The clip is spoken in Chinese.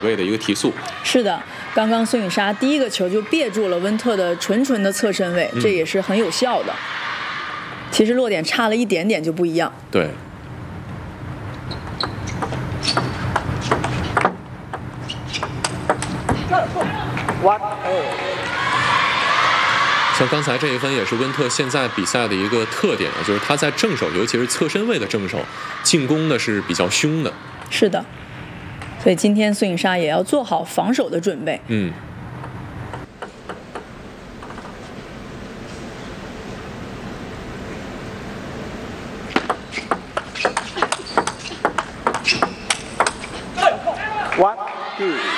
位的一个提速。 是的，刚刚孙颖莎第一个球就别住了温特的纯的侧身位，这也是很有效的。其实落点差了一点点就不一样。 对。像刚才这一分也是温特现在比赛的一个特点啊，就是他在正手，尤其是侧身位的正手，进攻的是比较凶的。 是的，所以今天孙颖莎也要做好防守的准备。 One, two.